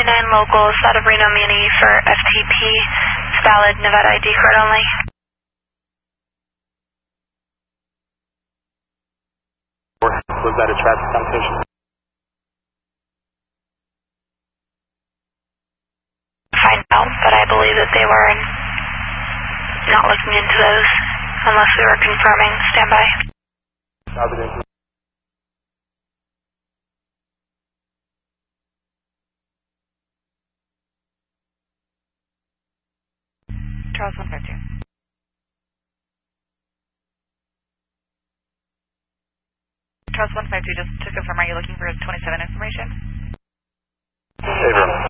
locals out of Reno Muni for FTP. It's valid Nevada ID card only. Was that a traffic citation? Find out, but I believe that they were not looking into those unless we were confirming. Stand by. Charles 152. Charles 152, just to confirm, are you looking for his 27 information? Abrams.